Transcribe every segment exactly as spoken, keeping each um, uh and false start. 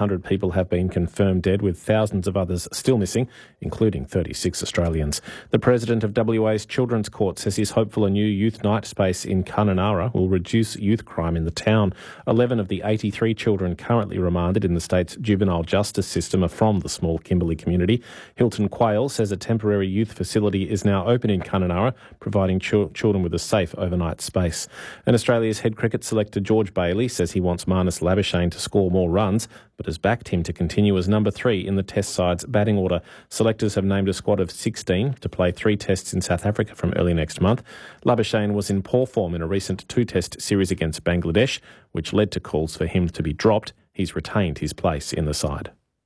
hundred people have been confirmed dead, with thousands of others still missing, including thirty-six Australians. The President of W A's Children's Court says he's hopeful a new youth night space in Kununurra will reduce youth crime in the town. Eleven of the eighty-three children currently remanded in the state's juvenile justice system are from the small Kimberley community. Hilton Quayle says a temporary youth facility is now open in Kununurra, providing ch- children with a safe overnight space. And Australia's head cricket selector George Bailey says he wants Marnus Labuschagne to score more runs, but has backed him to continue as number three in the Test side's batting order. Selectors have named a squad of sixteen to play three tests in South Africa from early next month. Labuschagne was in poor form in a recent two-test series against Bangladesh, which led to calls for him to be dropped. He's retained his place in the side.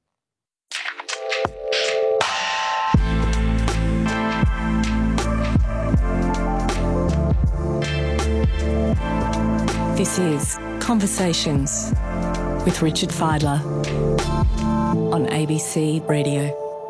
This is Conversations with Richard Fidler on A B C Radio.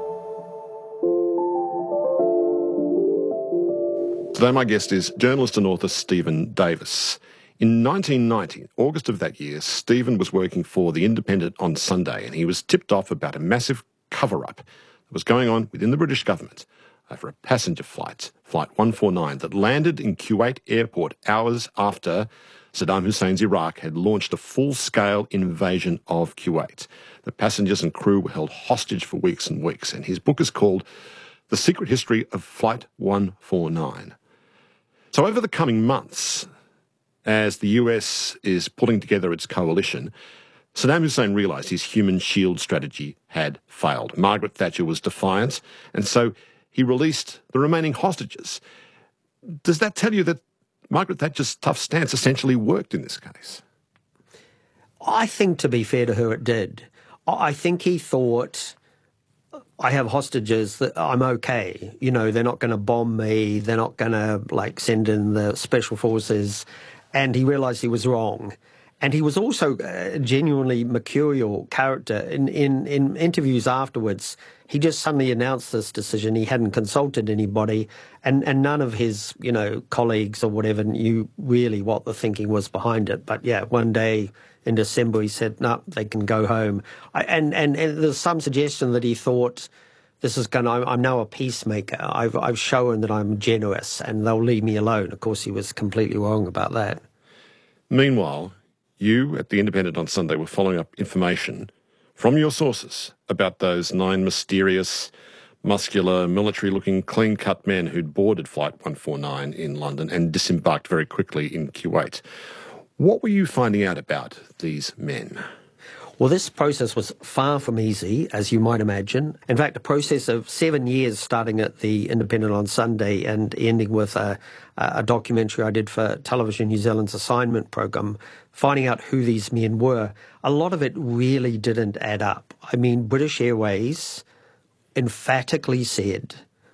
Today my guest is journalist and author Stephen Davis. In nineteen ninety, August of that year, Stephen was working for The Independent on Sunday, and he was tipped off about a massive cover-up that was going on within the British government over a passenger flight, Flight one forty-nine, that landed in Kuwait airport hours after Saddam Hussein's Iraq had launched a full-scale invasion of Kuwait. The passengers and crew were held hostage for weeks and weeks, and his book is called The Secret History of Flight one forty-nine. So over the coming months, as the U S is pulling together its coalition, Saddam Hussein realised his human shield strategy had failed. Margaret Thatcher was defiant, and so he released the remaining hostages. Does that tell you that Margaret Thatcher's tough stance essentially worked in this case? I think, to be fair to her, it did. I think he thought, I have hostages, that I'm okay. You know, they're not going to bomb me. They're not going to, like, send in the special forces. And he realised he was wrong. And he was also a genuinely mercurial character. In, in, in interviews afterwards, he just suddenly announced this decision. He hadn't consulted anybody, and, and none of his, you know, colleagues or whatever knew really what the thinking was behind it. But yeah, one day in December he said, no, they can go home. I, and, and, and there's some suggestion that he thought, this is going to, I'm now a peacemaker. I've, I've shown that I'm generous and they'll leave me alone. Of course, he was completely wrong about that. Meanwhile, you at The Independent on Sunday were following up information from your sources about those nine mysterious, muscular, military-looking, clean-cut men who'd boarded Flight one forty-nine in London and disembarked very quickly in Kuwait. What were you finding out about these men? Well, this process was far from easy, as you might imagine. In fact, a process of seven years starting at The Independent on Sunday and ending with a, a documentary I did for Television New Zealand's assignment program, finding out who these men were. A lot of it really didn't add up. I mean, British Airways emphatically said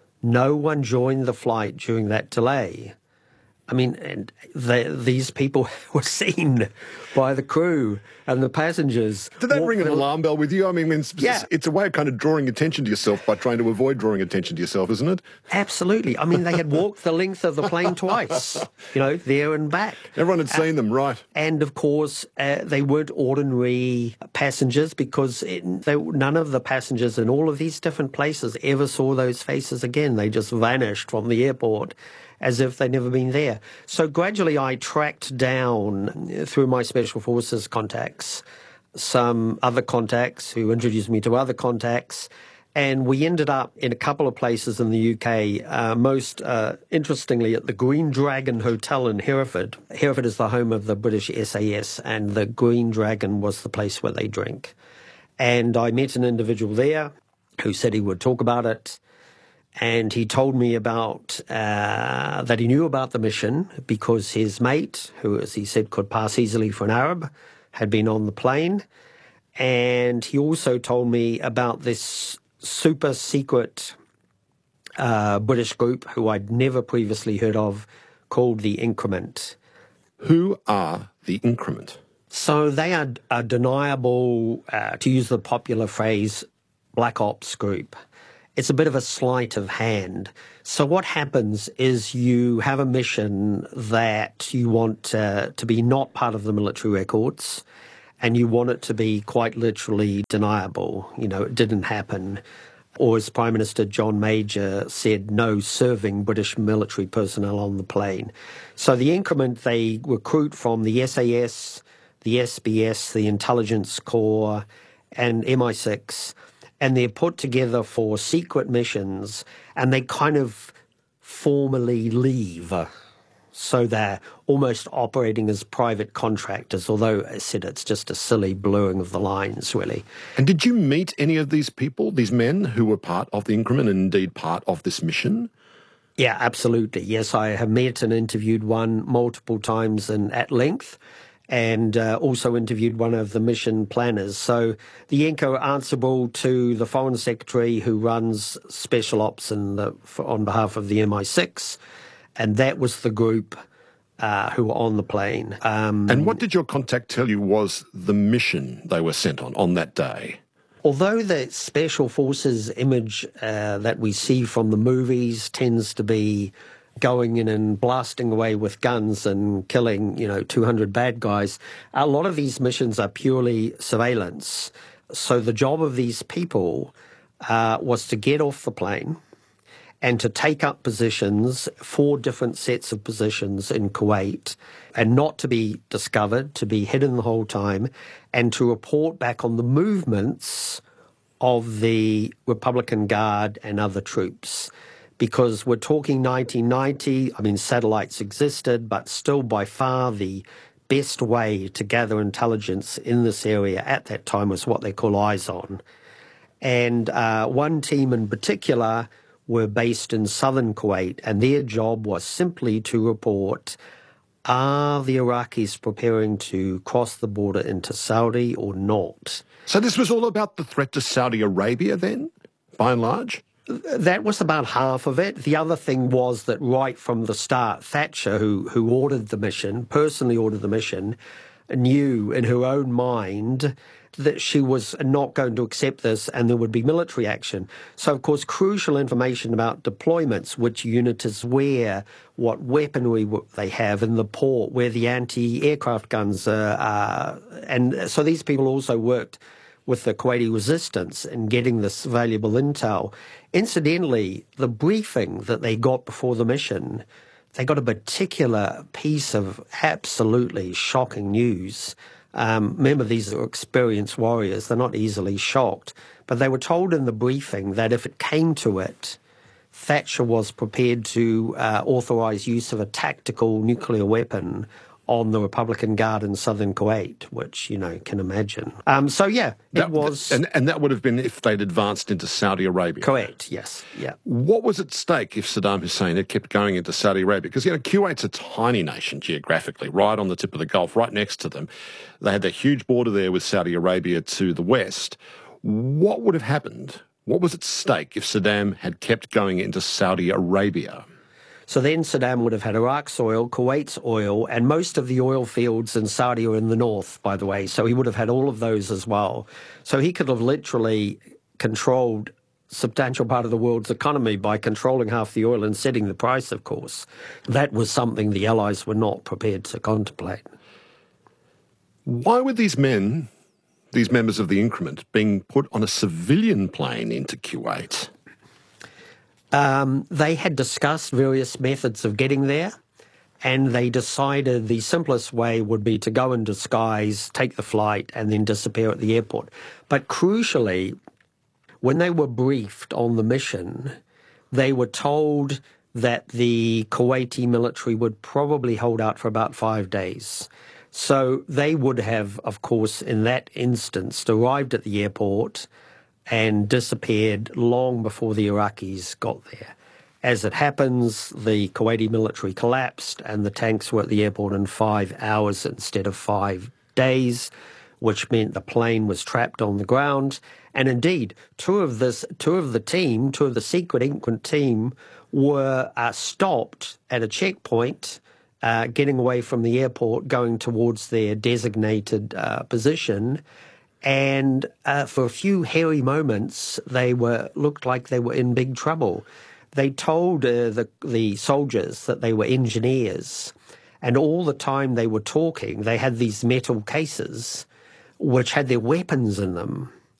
no one joined the flight during that delay. I mean, and they, these people were seen by the crew and the passengers. Did that ring an alarm bell with you? I mean, it's, yeah. it's a way of kind of drawing attention to yourself by trying to avoid drawing attention to yourself, isn't it? Absolutely. I mean, they had walked the length of the plane twice, you know, there and back. Everyone had seen uh, them, right. And, of course, uh, they weren't ordinary passengers because it, they, none of the passengers in all of these different places ever saw those faces again. They just vanished from the airport as if they'd never been there. So gradually I tracked down, through my Special Forces contacts, some other contacts who introduced me to other contacts, and we ended up in a couple of places in the U K, uh, most uh, interestingly at the Green Dragon Hotel in Hereford. Hereford is the home of the British S A S, and the Green Dragon was the place where they drink. And I met an individual there who said he would talk about it. And he told me about uh, that he knew about the mission because his mate, who, as he said, could pass easily for an Arab, had been on the plane. And he also told me about this super secret uh, British group who I'd never previously heard of called the Increment. Who are the Increment? So they are a deniable, uh, to use the popular phrase, black ops group. It's a bit of a sleight of hand. So what happens is you have a mission that you want uh, to be not part of the military records, and you want it to be quite literally deniable. You know, it didn't happen. Or as Prime Minister John Major said, no serving British military personnel on the plane. So the increment, they recruit from the S A S, the S B S, the Intelligence Corps, and M I six, and they're put together for secret missions, and they kind of formally leave. So they're almost operating as private contractors, although, as I said, it's just a silly blurring of the lines, really. And did you meet any of these people, these men who were part of the increment and indeed part of this mission? Yeah, absolutely. Yes, I have met and interviewed one multiple times and at length, and uh, also interviewed one of the mission planners. So the I N C O are answerable to the Foreign Secretary who runs Special Ops in the, for, on behalf of the M I six, and that was the group uh, who were on the plane. Um, and what did your contact tell you was the mission they were sent on on that day? Although the Special Forces image uh, that we see from the movies tends to be going in and blasting away with guns and killing, you know, two hundred bad guys, a lot of these missions are purely surveillance. So the job of these people uh, was to get off the plane and to take up positions, four different sets of positions in Kuwait, and not to be discovered, to be hidden the whole time, and to report back on the movements of the Republican Guard and other troops. Because we're talking nineteen ninety, I mean, satellites existed, but still by far the best way to gather intelligence in this area at that time was what they call eyes on. And uh, one team in particular were based in southern Kuwait, and their job was simply to report, are the Iraqis preparing to cross the border into Saudi or not? So this was all about the threat to Saudi Arabia then, by and large? That was about half of it. The other thing was that right from the start, Thatcher, who, who ordered the mission, personally ordered the mission, knew in her own mind that she was not going to accept this and there would be military action. So, of course, crucial information about deployments, which unit is where, what weaponry they have in the port, where the anti-aircraft guns are. Uh, and so these people also worked with the Kuwaiti resistance in getting this valuable intel. Incidentally, the briefing that they got before the mission, they got a particular piece of absolutely shocking news. Um, remember, these are experienced warriors. They're not easily shocked. But they were told in the briefing that if it came to it, Thatcher was prepared to uh, authorise use of a tactical nuclear weapon on the Republican Guard in southern Kuwait, which, you know, can imagine. Um, so, yeah, it that, was... And, and that would have been if they'd advanced into Saudi Arabia. Correct, yes, yeah. What was at stake if Saddam Hussein had kept going into Saudi Arabia? Because, you know, Kuwait's a tiny nation geographically, right on the tip of the Gulf, right next to them. They had that huge border there with Saudi Arabia to the west. What would have happened? What was at stake if Saddam had kept going into Saudi Arabia? So then Saddam would have had Iraq's oil, Kuwait's oil, and most of the oil fields in Saudi are in the north, by the way. So he would have had all of those as well. So he could have literally controlled a substantial part of the world's economy by controlling half the oil and setting the price, of course. That was something the Allies were not prepared to contemplate. Why were these men, these members of the increment, being put on a civilian plane into Kuwait? Um, they had discussed various methods of getting there, and they decided the simplest way would be to go in disguise, take the flight, and then disappear at the airport. But crucially, when they were briefed on the mission, they were told that the Kuwaiti military would probably hold out for about five days. So they would have, of course, in that instance, arrived at the airport and disappeared long before the Iraqis got there. As it happens, the Kuwaiti military collapsed and the tanks were at the airport in five hours instead of five days, which meant the plane was trapped on the ground. And indeed, two of this, two of the team, two of the secret increment team were uh, stopped at a checkpoint, uh, getting away from the airport, going towards their designated uh, position. And uh, for a few hairy moments, they were looked like they were in big trouble. They told uh, the, the soldiers that they were engineers, and all the time they were talking, they had these metal cases which had their weapons in them.